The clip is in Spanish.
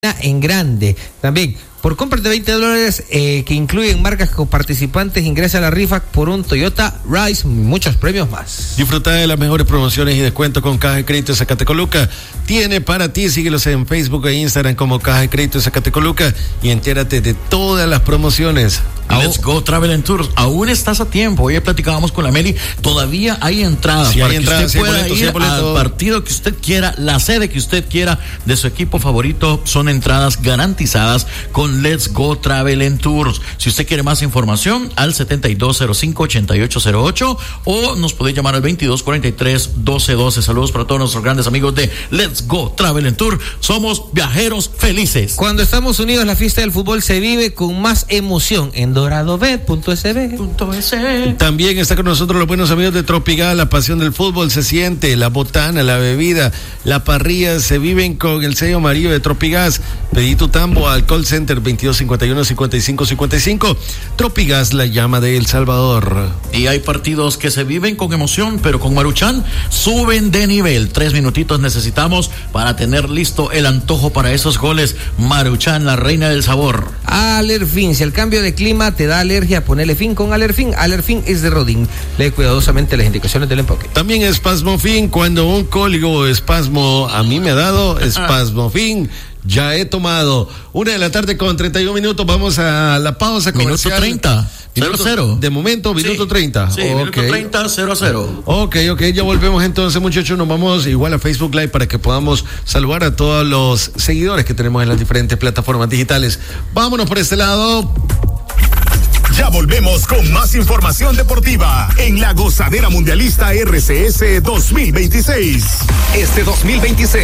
en grande. También, por compras de $20 que incluyen marcas participantes, ingresa a la rifa por un Toyota Rise y muchos premios más. Disfruta de las mejores promociones y descuentos con Caja de Crédito Zacatecoluca. Tiene para ti, síguelos en Facebook e Instagram como Caja de Crédito Zacatecoluca y entérate de todas las promociones. Let's Go Travel and Tours. Aún estás a tiempo. Hoy platicábamos con la Meli. Todavía hay entradas para que usted pueda ir al partido que usted quiera, la sede que usted quiera de su equipo favorito. Son entradas garantizadas con Let's Go Travel and Tours. Si usted quiere más información, al 7205-8808 o nos puede llamar al 2243-1212. Saludos para todos nuestros grandes amigos de Let's Go Travel and Tour. Somos viajeros felices. Cuando estamos unidos, la fiesta del fútbol se vive con más emoción en doradobet.sb. También está con nosotros los buenos amigos de Tropigas. La pasión del fútbol se siente, la botana, la bebida, la parrilla se viven con el sello amarillo de Tropigas. Pedí tu tambo al call center 2251-5555. Tropigas, la llama de El Salvador. Y hay partidos que se viven con emoción, pero con Maruchan suben de nivel. 3 minutitos necesitamos para tener listo el antojo para esos goles. Maruchan, la reina del sabor. Alerfin, si el cambio de clima te da alergia, ponele fin con Alerfin. Alerfin es de Rodin. Lee cuidadosamente las indicaciones del empaque. También Espasmofin, cuando un cólico o espasmo a mí me ha dado, Espasmofin ya he tomado. 1:31 p.m. Vamos a la pausa comercial. Minuto 30. 0-0. De momento, minuto 30. Sí, okay. Minuto 30, 0-0. Ok, ya volvemos entonces, muchachos. Nos vamos igual a Facebook Live para que podamos saludar a todos los seguidores que tenemos en las diferentes plataformas digitales. Vámonos por este lado. Ya volvemos con más información deportiva en la Gozadera Mundialista RCS 2026. Este 2026